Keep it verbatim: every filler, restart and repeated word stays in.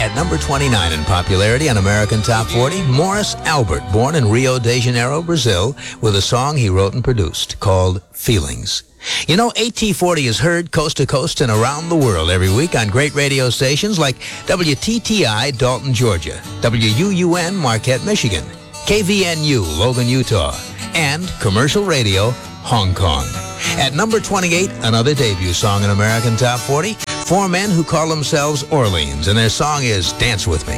At number twenty-nine in popularity on American Top forty, Morris Albert, born in Rio de Janeiro, Brazil, with a song he wrote and produced called Feelings. You know, A T forty is heard coast to coast and around the world every week on great radio stations like W T T I, Dalton, Georgia, W U U N, Marquette, Michigan, K V N U, Logan, Utah, and Commercial Radio, Hong Kong. At number twenty-eight, another debut song in American Top forty, four men who call themselves Orleans, and their song is Dance With Me.